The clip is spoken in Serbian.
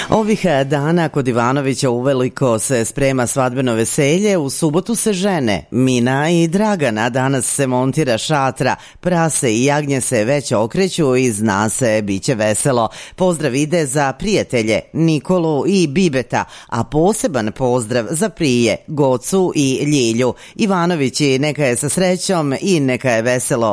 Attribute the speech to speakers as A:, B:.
A: Ovih dana kod Ivanovića uveliko se sprema svadbeno veselje, u subotu se žene Mina i Dragana, danas se montira šatra, prase i jagnje se već okreću i zna se, bit će veselo. Pozdrav ide za prijatelje Nikolu i Bibeta, a poseban pozdrav za prije Gocu i Ljilju. Ivanovići neka je sa srećom i neka je veselo